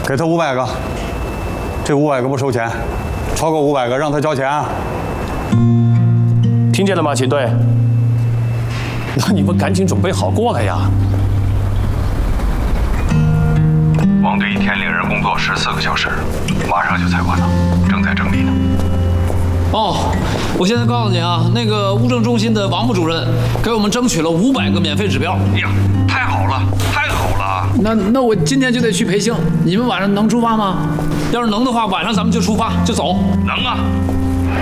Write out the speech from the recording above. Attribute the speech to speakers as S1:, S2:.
S1: 给他500个，这500个不收钱，超过500个让他交钱啊！
S2: 听见了吗，秦队？那你们赶紧准备好过来呀！
S3: 王队一天领人工作14个小时，马上就采完了，正在整理呢。
S4: 哦，我现在告诉你啊，那个物证中心的王部主任给我们争取了500个免费指标。
S3: 哎呀，太好了，太好了！
S4: 那我今天就得去培训，你们晚上能出发吗？要是能的话，晚上咱们就出发就走。
S3: 能啊。